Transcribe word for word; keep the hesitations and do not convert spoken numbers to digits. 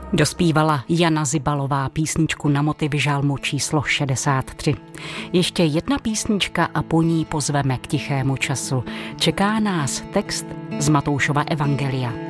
Dospívala Jana Zibalová písničku na motiv žalmu číslo šedesát tři. Ještě jedna písnička a po ní pozveme k tichému času. Čeká nás text z Matoušova evangelia.